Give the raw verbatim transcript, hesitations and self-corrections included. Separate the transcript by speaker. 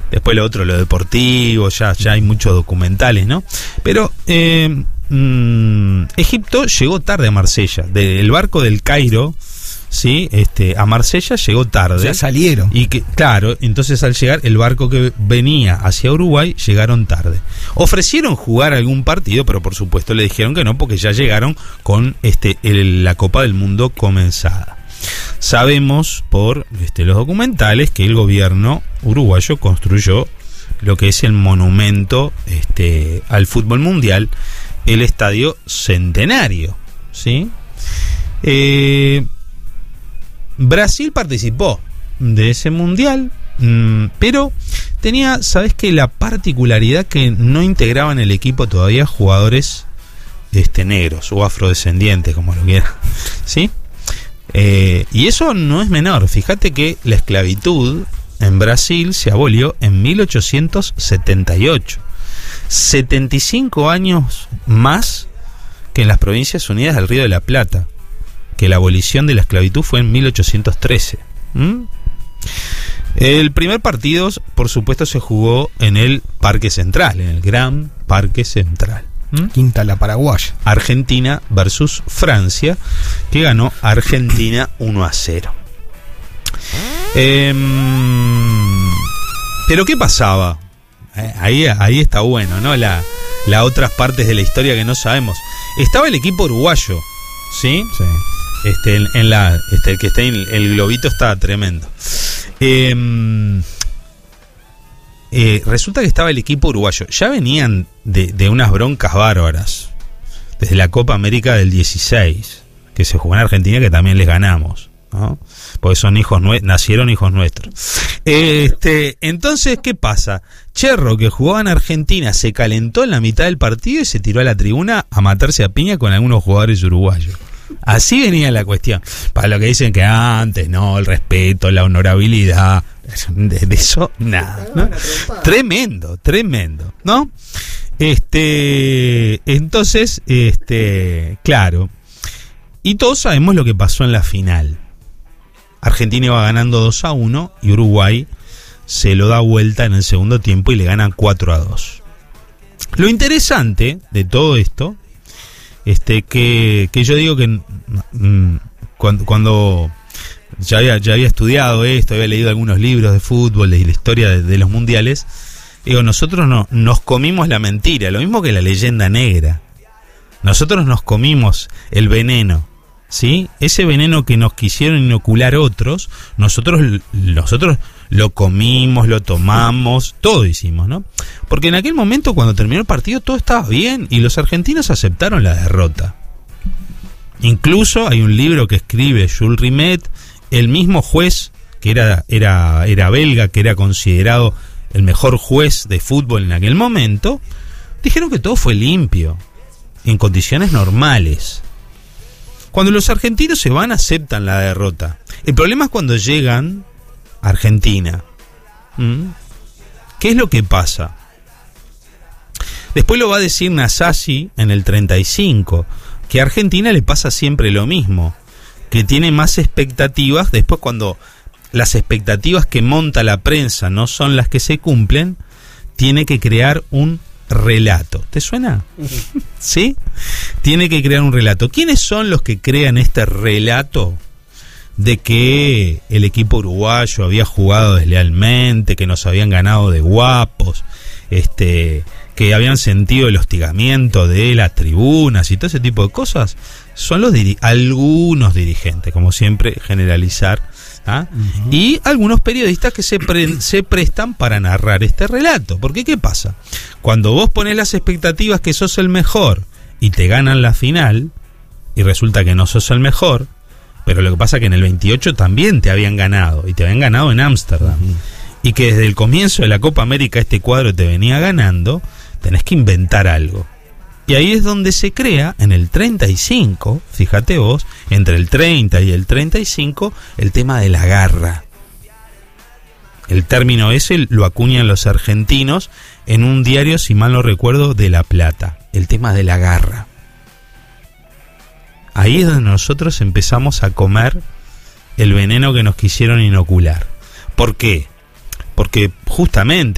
Speaker 1: Después lo otro, lo deportivo, ya, ya hay muchos documentales, ¿no? Pero eh, mmm, Egipto llegó tarde a Marsella. Del barco del Cairo, ¿sí? Este, a Marsella llegó tarde.
Speaker 2: Ya salieron.
Speaker 1: Y que, claro, entonces al llegar, el barco que venía hacia Uruguay, llegaron tarde. Ofrecieron jugar algún partido, pero por supuesto le dijeron que no, porque ya llegaron con este el, la Copa del Mundo comenzada. Sabemos por este, los documentales que el gobierno uruguayo construyó lo que es el monumento este, al fútbol mundial, el Estadio Centenario, ¿sí? Eh, Brasil participó de ese mundial, mmm, pero tenía, ¿sabes qué? La particularidad que no integraban el equipo todavía jugadores este, negros o afrodescendientes, como lo quieran, ¿sí? Eh, y eso no es menor. Fíjate que la esclavitud en Brasil se abolió en mil ochocientos setenta y ocho, setenta y cinco años más que en las Provincias Unidas del Río de la Plata, que la abolición de la esclavitud fue en mil ochocientos trece. ¿Mm? El primer partido, por supuesto, se jugó en el Parque Central, en el Gran Parque Central. ¿Mm?
Speaker 2: Quinta la Paraguaya.
Speaker 1: Argentina versus Francia, que ganó Argentina uno a cero. Eh, pero ¿qué pasaba? Eh, ahí, ahí está bueno, ¿no? La, la otras partes de la historia que no sabemos. Estaba el equipo uruguayo, ¿sí?
Speaker 2: Sí.
Speaker 1: Este, en, en la, este, el que está en el globito está tremendo. Eh, eh, resulta que estaba el equipo uruguayo. Ya venían de, de unas broncas bárbaras desde la Copa América del dieciséis, que se jugó en Argentina, que también les ganamos, ¿no? Porque son hijos nue- nacieron hijos nuestros. Este, entonces, ¿qué pasa? Cherro, que jugaba en Argentina, se calentó en la mitad del partido y se tiró a la tribuna a matarse a piña con algunos jugadores uruguayos. Así venía la cuestión. Para lo que dicen que antes, no, el respeto, la honorabilidad, de, de eso nada, ¿no? Tremendo, tremendo, ¿no? Este, entonces, este, claro. Y todos sabemos lo que pasó en la final. Argentina iba ganando dos a uno y Uruguay se lo da vuelta en el segundo tiempo y le ganan cuatro a dos. Lo interesante de todo esto, este, que, que yo digo que mmm, cuando, cuando ya había, ya había estudiado esto, había leído algunos libros de fútbol, de la historia de, de los mundiales, digo, nosotros no, nos comimos la mentira, lo mismo que la leyenda negra. Nosotros nos comimos el veneno, ¿sí? Ese veneno que nos quisieron inocular otros, nosotros, nosotros lo comimos, lo tomamos, todo hicimos, ¿no? Porque en aquel momento, cuando terminó el partido, todo estaba bien y los argentinos aceptaron la derrota. Incluso hay un libro que escribe Jules Rimet, el mismo juez que era, era, era belga, que era considerado el mejor juez de fútbol en aquel momento, dijeron que todo fue limpio, en condiciones normales. Cuando los argentinos se van, aceptan la derrota. El problema es cuando llegan a Argentina. ¿Mm? ¿Qué es lo que pasa? Después lo va a decir Nasasi en el treinta y cinco, que a Argentina le pasa siempre lo mismo, que tiene más expectativas. Después, cuando las expectativas que monta la prensa no son las que se cumplen, tiene que crear un relato. ¿Te suena? ¿Sí? Tiene que crear un relato. ¿Quiénes son los que crean este relato de que el equipo uruguayo había jugado deslealmente, que nos habían ganado de guapos, este, que habían sentido el hostigamiento de las tribunas y todo ese tipo de cosas? Son los diri- algunos dirigentes, como siempre, generalizar, ¿ah? Uh-huh. Y algunos periodistas que se, pre- se prestan para narrar este relato. Porque ¿qué pasa? Cuando vos pones las expectativas que sos el mejor y te ganan la final, y resulta que no sos el mejor, pero lo que pasa es que en el veintiocho también te habían ganado, y te habían ganado en Ámsterdam, uh-huh. y que desde el comienzo de la Copa América este cuadro te venía ganando, tenés que inventar algo. Y ahí es donde se crea, en el treinta y cinco, fíjate vos, entre el treinta y el treinta y cinco, el tema de la garra. El término ese lo acuñan los argentinos en un diario, si mal no recuerdo, de La Plata. El tema de la garra. Ahí es donde nosotros empezamos a comer el veneno que nos quisieron inocular. ¿Por qué? Porque justamente